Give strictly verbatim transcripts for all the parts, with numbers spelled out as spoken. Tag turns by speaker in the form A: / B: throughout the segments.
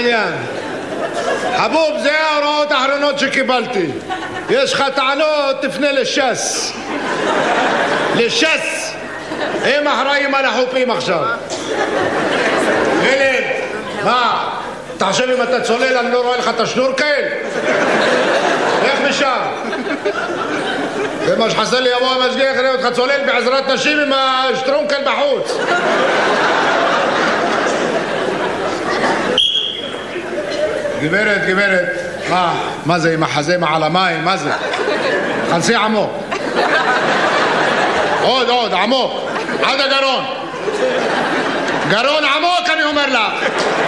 A: העניין. חבוב, זה ההוראות האחרונות שקיבלתי. יש לך טענות, תפנה לש"ס. לש"ס. הם אחראים על החופים עכשיו. ילד, מה? אתה חושב אם אתה צולל אני לא רואה לך את השנורקל? איך משם? זה מה שחסר לי, יבוא המשגיח יראה אותך צולל בעזרת נשים עם השטרונקל בחוץ. גברת, גברת, מה? מה זה עם החזה מעל המים? מה זה? חנסי עמוק. עוד, עוד, עמוק. עד הגרון. גרון עמוק אני אומר לך.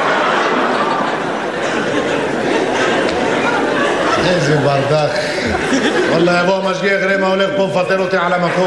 A: איזה ברדק. וואלה יבוא המשגיח יראה מה הולך פה מפטר אותי על המקום.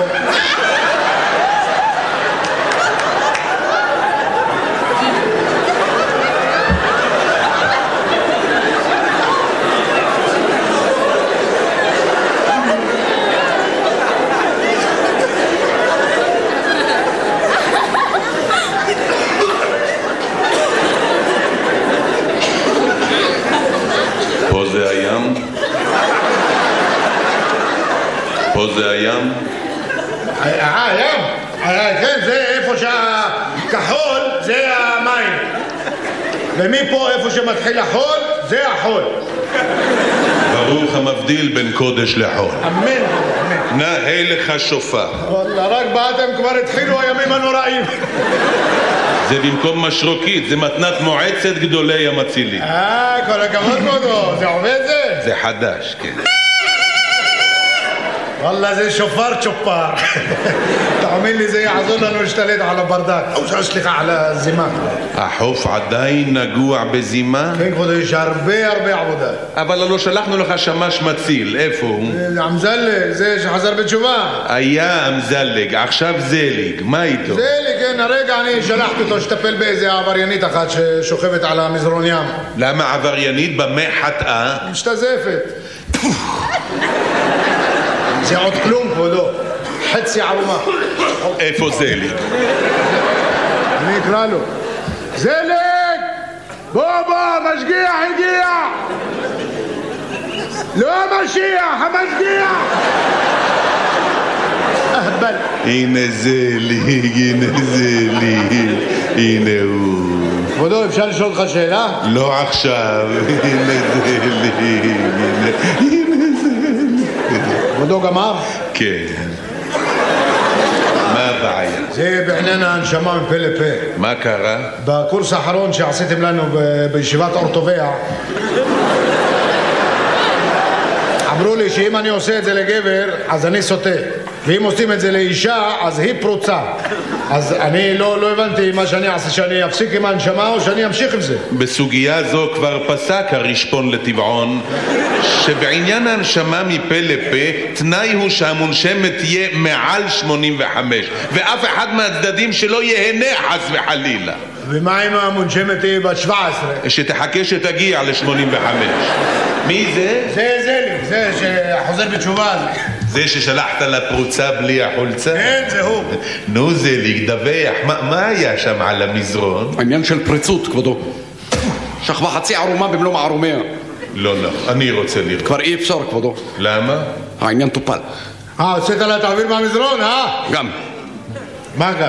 B: פה זה הים?
A: אה, הים? כן, זה איפה שהכחול זה המים. ומפה איפה שמתחיל החול זה החול.
B: ברוך המבדיל בין קודש לחול.
A: אמן, אמן.
B: נאה לך שופר.
A: וואלה, רק באתם כבר התחילו הימים הנוראים.
B: זה במקום משרוקית, זה מתנת מועצת גדולי המצילים.
A: אה, כל הכבוד כבודו, זה עובד זה?
B: זה חדש, כן.
A: וואלה זה שופר צ'ופר. תאמין לי זה יעזור לנו להשתלט על הברדק. או סליחה על הזימה.
B: החוף עדיין נגוע בזימה?
A: כן כבודו, יש הרבה הרבה עבודה.
B: אבל לא שלחנו לך שמש מציל, איפה הוא?
A: אמזלג, זה שחזר בתשובה.
B: היה אמזלג, עכשיו זליג, מה איתו?
A: זליג, כן, הרגע אני שלחתי אותו שטפל באיזה עבריינית אחת ששוכבת על המזרון ים.
B: למה עבריינית? במה חטאה?
A: משתזפת. זה עוד כלום כבודו, חצי ערומה.
B: איפה זליג?
A: אני אקרא לו. זליג! בוא בוא, משגיח הגיע! לא המשיח, המשגיח! אהבל.
B: הנה זליג, הנה זליג, הנה הוא.
A: כבודו, אפשר לשאול אותך שאלה?
B: לא עכשיו, הנה זליג, הנה, הנה זליג.
A: כבודו גמר?
B: כן. מה הבעיה?
A: זה בעניין ההנשמה מפה לפה.
B: מה קרה?
A: בקורס האחרון שעשיתם לנו בישיבת אורטוביה אמרו לי שאם אני עושה את זה לגבר אז אני סוטה, ואם עושים את זה לאישה אז היא פרוצה. אז אני לא, לא הבנתי מה שאני אעשה, שאני אפסיק עם ההנשמה או שאני אמשיך עם זה.
B: בסוגיה זו כבר פסק הרשפון לטבעון שבעניין ההנשמה מפה לפה תנאי הוא שהמונשמת תהיה מעל שמונים וחמש ואף אחד מהצדדים שלא יהנה חס וחלילה.
A: ומה אם המונשמת היא בת שבע עשרה?
B: שתחכה שתגיע ל-שמונים וחמש. מי זה?
A: זה זה לי, זה שחוזר בתשובה הזה.
B: זה ששלחת לפרוצה בלי החולצה?
A: כן, זה הוא.
B: נו זה לי, דווח, מה, מה היה שם על המזרון?
C: העניין של פריצות, כבודו. שכבה חצי ערומה במלוא מערומיה.
B: לא, לא, אני רוצה לראות.
C: כבר אי אפשר, כבודו.
B: למה?
C: העניין טופל.
A: אה, הוצאת לה תעביר במזרון, אה?
C: גם.
A: מה גם?